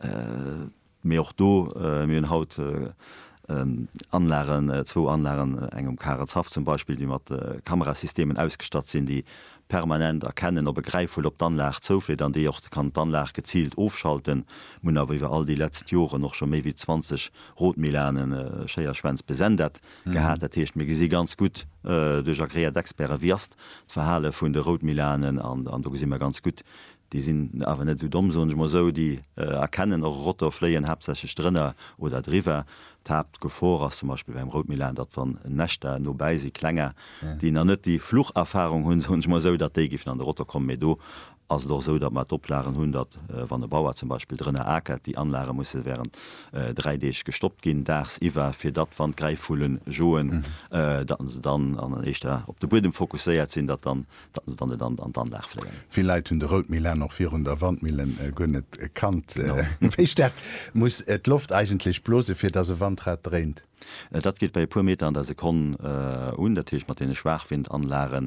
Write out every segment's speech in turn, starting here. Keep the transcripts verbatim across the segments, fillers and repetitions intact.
äh, mir auch do äh, mir haut äh, Ähm, Anlagen, äh, zwei Anlagen äh, engem Karazhaft zum Beispiel, die mat äh, Kamerasystemen ausgestattet sind, die permanent erkennen oder begreifen, ob dann lag zofle, dann die auch kann dann lag gezielt aufschalten, mun wie wir all die letzten Jahre noch schon mehr wie zwanzig Rotmilanen äh, Scheierschwänz besendet mhm. gehabt. Das heißt, mir sie ganz gut äh, durch agréiert Expert wirst Verhalle von der Rotmilanen an, an da sind wir ganz gut. Die sind aber nicht so dumm, sondern so, die äh, erkennen auch Rotter fliehen hauptsächlich drinnen oder drüber. Tabt gevor als zum Beispiel beim Rotmilan, dat van Nächte no bei sie klenger, ja. die na net die Flucherfahrung hun hun mal so, dat de an der Rotter kommen do also doch so, dat man oplaren hundert äh, van der Bauer zum Beispiel drinnne aket, die Anlage muss wären äh, drei D gestoppt gin ders iwwer fir dat van Greifullen Joen mhm. äh, dat se dann an den Echte op de Boden fokussiert sinn, dat dann dat se dann dann an dann legen. Viel Leiit hun der Rotmilan noch vierhundert Wandmillen äh, gënnet äh, kant. Äh, muss et Luft eigentlich blose fir dat se Wandrad dreht. Dat geht bei pur Meter an der Sekunde äh, und der Tisch mat den Schwachwind anlaren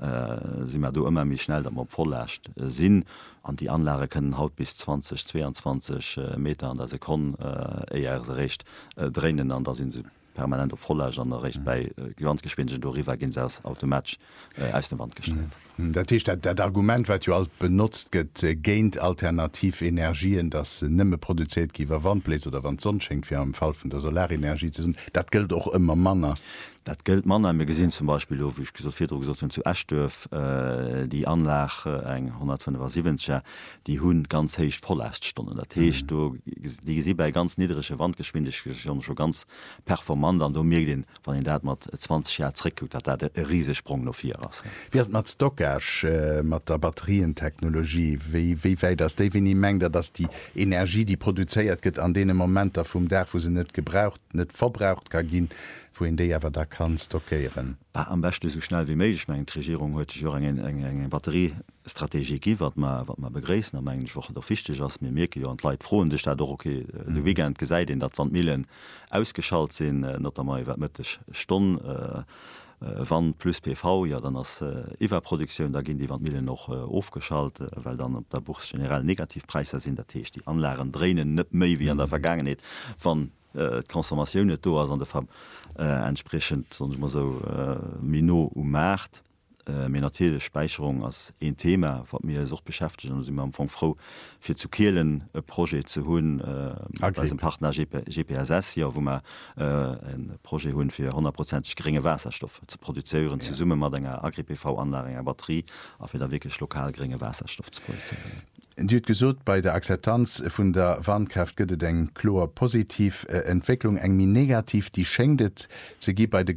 äh, si du immer mich schnell dat man volllächt äh, sinn an die Anlage können haut bis zwanzig zweiundzwanzig äh, Meter an der Sekunde äh, eher recht äh, drinnen an da sind sie permanent op voller an recht mhm. bei äh, Gewandgeschwindigkeiten Doriva gin automatisch äh, aus der Wand gestellt. Mhm. Dat ist dat Argument, wat jo alt benutzt gët äh, géint alternativ Energien, dat äh, nimme produziert giwer Wandbläs oder wann Sonn schenkt fir am Fall vun der Solarenergie zu sind. Dat gilt auch immer Manner. Dat gilt man mir gesinn zum Beispiel wie ich gesagt, gesagt, zu Ästöf äh, die Anlage äh, eng hundertfünfundsiebzig die hunn ganz heich vollläststunden dat heißt, mhm. die sie bei ganz niedrigsche Wandgeschwindigkeit schon ganz performant an du mir den van den dat mat zwanzig Jahre zurückguckt, dat dat der riesesprung noch vier ass. Wie mat Stockage äh, mat der Batterientechnologie wie wie wei das defini menggt dass die Energie die produziert gët an denen Momenter vum der wo se net gebraucht net verbraucht ka gin wohin de awer da kann stockieren. Ba, am beste so schnell wie méigich meng Regierung huet eng eng eng Batteriestrategie gi wat man wat man begréessen am engen woche der fichte ass mir mirke an Leiit froen Dich dat okay mm. de Wigent gesäit in dat van Millen ausgeschalt sinn not iwwer mëttech Stonn äh, Wann plus P V ja dann als äh, Iwerproduktion da gin die Wandmillen noch äh, aufgeschaltet, äh, weil dann op der Buch generell Negativpreise sind der Tisch die Anlagen drehen net méi wie an der Vergangenheit van äh, Konsumationune to an der Fab äh, entsprechend so äh, Mino um Markt. Menatele Speicherung als ein Thema wat mir so beschäftigt und immer am Anfang froh fir zu kehlen e Projekt zu hunn äh, Partner G P S S ja, wo man äh, ein Projekt hunn fir hundert Prozent geringe Wasserstoffe zu produzieren ja. zu summe mat enger Agri-P V-Anlage en Batterie a fir der wirklich lokal geringe Wasserstoff zu produzieren. Dit gesot bei der Akzeptanz vun der Wandkraft gëtt eng chlor positiv äh, Entwicklung eng mi negativ die schenkt ze gi bei de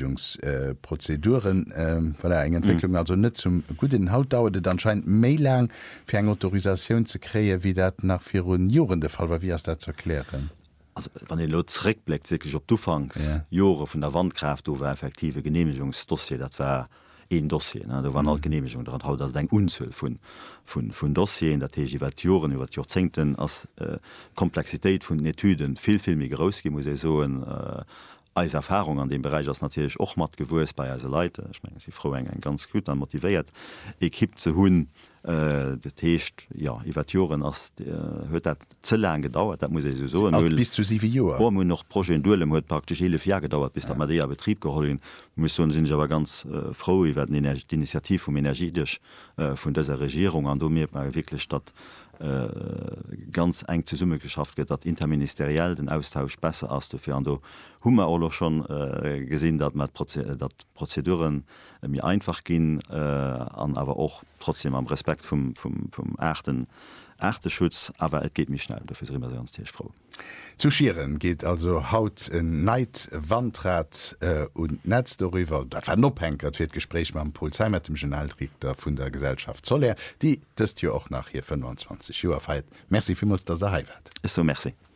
Genehmigungsprozeduren äh, weil er eng Entwicklung mm. also net zum guten Haut dauerte anscheinend méi lang fir eng Autorisaun ze kree wie dat nach vir Joren de Fall war wie as dat zu erklären. Also, wann den Loreckblick sich op dufangs ja. Jore vun der Wandkraft over effektive Genehmigungsdossier dat war een Dossier da waren all Genehmigung daran haut eng unzull vun vun vun Dossien dat Joren iwwer Jozenten ass äh, Komplexitéit vun Etüden viel filmmi grousgi muss so äh, als Erfahrung an dem Bereich as natürlich och mat gewus bei as Leute ich mein, sie froh eng eng ganz gut an motiviiert Ekipp ze hunn äh, de Techt ja Ivationen ass huet dat ze lang gedauert dat muss so so bis zu sieben Joer noch Proendulem huet praktisch elf Jahr gedauert bis ja. der Madea Betrieb gehollen muss sind awer ganz äh, froh iw werden die Initiativ um energiedech äh, vun dieser Regierung an do mir wirklich statt Äh, ganz eng zu Summe geschafft get, dat interministeriell den Austausch besser as dufir an do Hummer auch schon äh, gesinn, dat mat Proze- dat Prozeduren äh, mir einfach gin äh, an aber auch trotzdem am Respekt vom, vom, vom Ächten Ächteschutz, aber et geht mich schnell dafür immer sehr ans froh. Zu schieren geht also haut Neid Wandrat äh, und Netz darüber dat war nohenkert wird Gespräch ma Polizei mit dem Generaldirektor vun der Gesellschaft Zoller, die das ja auch nach hier fünfundzwanzig Joer feiert. Merci vielmals, dass er hier wart. Ist so, merci.